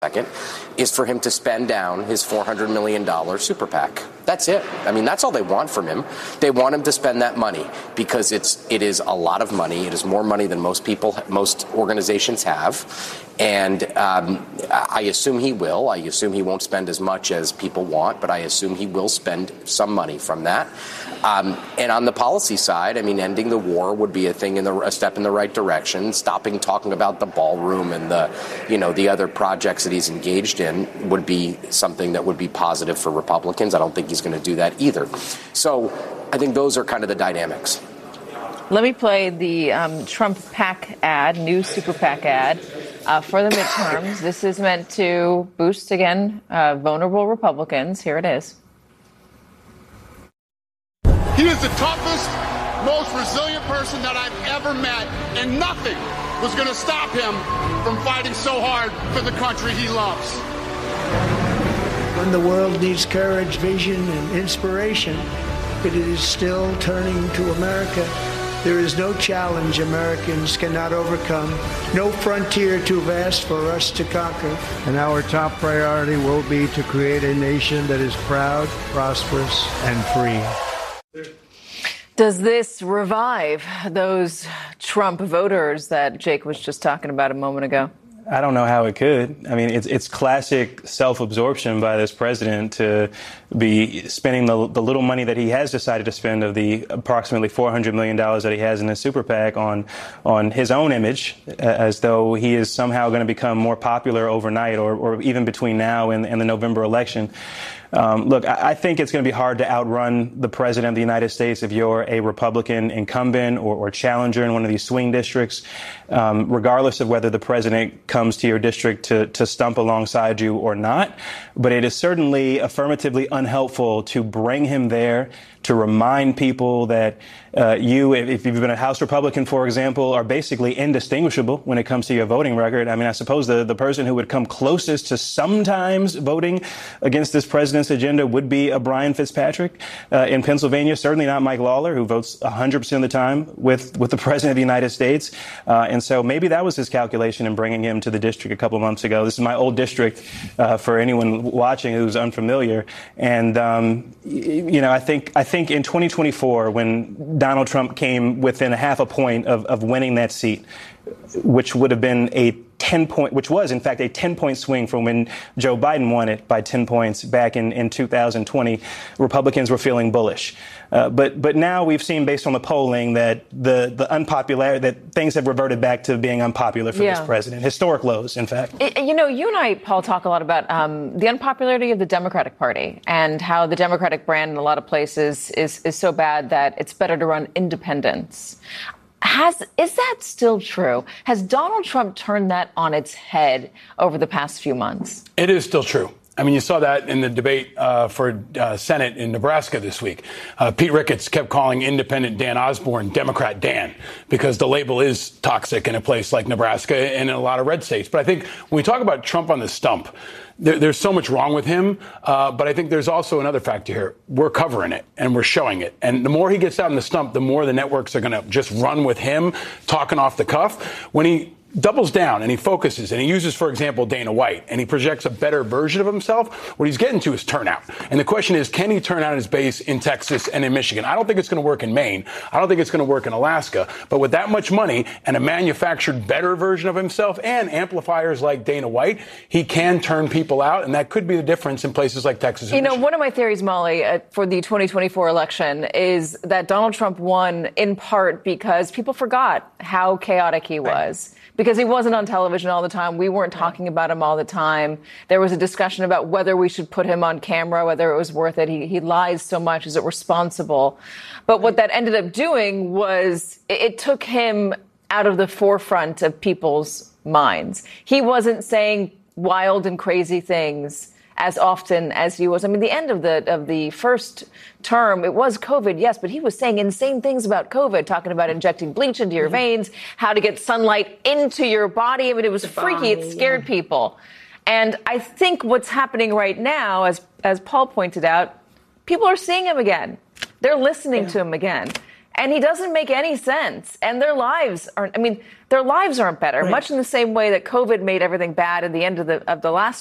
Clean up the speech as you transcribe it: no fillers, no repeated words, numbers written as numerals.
second, is for him to spend down his $400 million super PAC. That's it. I mean, that's all they want from him. They want him to spend that money because it is a lot of money. It is more money than most organizations have. And I assume he will. I assume he won't spend as much as people want, but I assume he will spend some money from that. And on the policy side, I mean, ending the war would be a step in the right direction. Stopping talking about the ballroom and the other projects that he's engaged in would be something that would be positive for Republicans. I don't think he's going to do that either. So I think those are kind of the dynamics. Let me play the Trump PAC ad, new super PAC ad for the midterms. This is meant to boost, again, vulnerable Republicans. Here it is. He is the toughest, most resilient person that I've ever met, and nothing was going to stop him from fighting so hard for the country he loves. When the world needs courage, vision, and inspiration, but it is still turning to America. There is no challenge Americans cannot overcome, no frontier too vast for us to conquer. And our top priority will be to create a nation that is proud, prosperous, and free. Does this revive those Trump voters that Jake was just talking about a moment ago? I don't know how it could. I mean, it's classic self-absorption by this president to be spending the little money that he has decided to spend of the approximately $400 million that he has in his super PAC on his own image, as though he is somehow going to become more popular overnight or even between now and the November election. Look, I think it's going to be hard to outrun the president of the United States if you're a Republican incumbent or challenger in one of these swing districts, regardless of whether the president comes to your district to stump alongside you or not. But it is certainly affirmatively unhelpful to bring him there, to remind people that you, if you've been a House Republican, for example, are basically indistinguishable when it comes to your voting record. I mean, I suppose the person who would come closest to sometimes voting against this president's agenda would be a Brian Fitzpatrick in Pennsylvania. Certainly not Mike Lawler, who votes 100% of the time with the president of the United States. And so maybe that was his calculation in bringing him to the district a couple of months ago. This is my old district for anyone watching who's unfamiliar. And, I think in 2024, when Donald Trump came within a half a point of winning that seat, which would have been which was in fact a 10-point swing from when Joe Biden won it by 10 points back in 2020. Republicans were feeling bullish. But now we've seen, based on the polling, that that things have reverted back to being unpopular for this president. Historic lows, in fact. You and I, Paul, talk a lot about the unpopularity of the Democratic Party and how the Democratic brand in a lot of places is so bad that it's better to run independents. Is that still true? Has Donald Trump turned that on its head over the past few months? It is still true. I mean, you saw that in the debate for Senate in Nebraska this week. Pete Ricketts kept calling independent Dan Osborne Democrat Dan because the label is toxic in a place like Nebraska and in a lot of red states. But I think when we talk about Trump on the stump, there's so much wrong with him. But I think there's also another factor here. We're covering it and we're showing it. And the more he gets out in the stump, the more the networks are going to just run with him talking off the cuff. When he doubles down and he focuses and he uses, for example, Dana White, and he projects a better version of himself, what he's getting to is turnout. And the question is, can he turn out his base in Texas and in Michigan? I don't think it's going to work in Maine. I don't think it's going to work in Alaska. But with that much money and a manufactured better version of himself and amplifiers like Dana White, he can turn people out. And that could be the difference in places like Texas and Michigan. One of my theories, Molly, for the 2024 election is that Donald Trump won in part because people forgot how chaotic he was. Because he wasn't on television all the time. We weren't talking about him all the time. There was a discussion about whether we should put him on camera, whether it was worth it. He lies so much. Is it responsible? But what that ended up doing was it took him out of the forefront of people's minds. He wasn't saying wild and crazy things as often as he was. I mean, the end of the first term, it was COVID, yes, but he was saying insane things about COVID, talking about injecting bleach into your veins, how to get sunlight into your body. I mean, it was freaky. It scared people. And I think what's happening right now, as Paul pointed out, people are seeing him again. They're listening to him again. And he doesn't make any sense. And their lives aren't better, much in the same way that COVID made everything bad at the end of the last